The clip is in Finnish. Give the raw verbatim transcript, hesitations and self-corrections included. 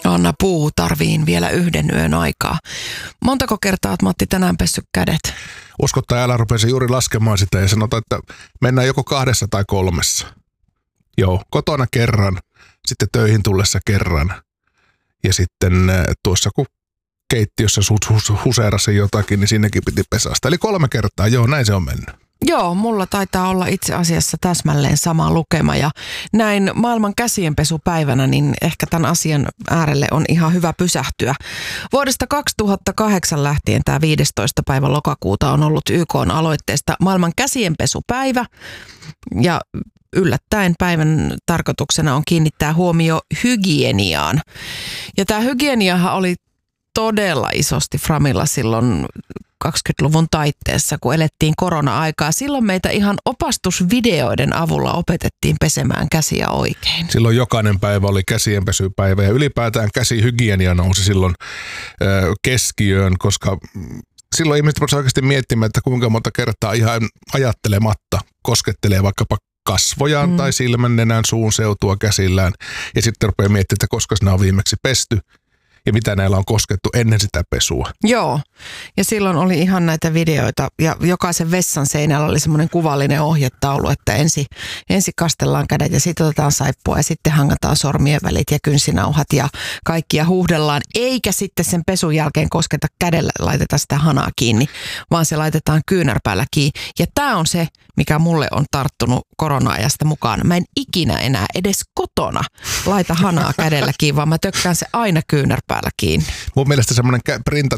Anna puutarviin vielä yhden yön aikaa. Montako kertaa olet, Matti, tänään pessyt kädet? Usko tai älä, rupesin juuri laskemaan sitä ja sanotaan, että mennään joko kahdessa tai kolmessa. Joo, kotona kerran, sitten töihin tullessa kerran ja sitten tuossa kun keittiössä huseerasi jotakin, niin sinnekin piti pesasta. Eli kolme kertaa, joo, näin se on mennyt. Joo, mulla taitaa olla itse asiassa täsmälleen sama lukema ja näin maailman käsienpesupäivänä, niin ehkä tämän asian äärelle on ihan hyvä pysähtyä. Vuodesta kaksituhattakahdeksan lähtien tämä viidestoista päivä lokakuuta on ollut Y K:n aloitteesta maailman käsienpesupäivä ja yllättäen päivän tarkoituksena on kiinnittää huomio hygieniaan. Ja tämä hygieniahan oli todella isosti framilla silloin kaksikymmentäluvun taitteessa, kun elettiin korona-aikaa. Silloin meitä ihan opastusvideoiden avulla opetettiin pesemään käsiä oikein. Silloin jokainen päivä oli käsienpesypäivä ja ylipäätään käsihygienia nousi silloin ö, keskiöön, koska silloin ihmiset voisivat oikeasti miettimään, että kuinka monta kertaa ihan ajattelematta koskettelee vaikkapa kasvojaan mm. tai silmän, nenän, suun seutua käsillään ja sitten rupeaa miettimään, että koska nämä on viimeksi pesty. Ja mitä näillä on koskettu ennen sitä pesua. Joo, ja silloin oli ihan näitä videoita ja jokaisen vessan seinällä oli semmoinen kuvallinen ohjetaulu, että ensin ensi kastellaan kädet ja sitten otetaan saippua ja sitten hangataan sormien välit ja kynsinauhat ja kaikkia huuhdellaan. Eikä sitten sen pesun jälkeen kosketa kädellä, laiteta sitä hanaa kiinni, vaan se laitetaan kyynärpäällä kiinni. Ja tämä on se, mikä mulle on tarttunut korona-ajasta mukaan. Mä en ikinä enää edes kotona laita hanaa kädellä kiinni, vaan mä tökkään se aina kyynärpäällä kiinni. Mun mielestä semmoinen printat,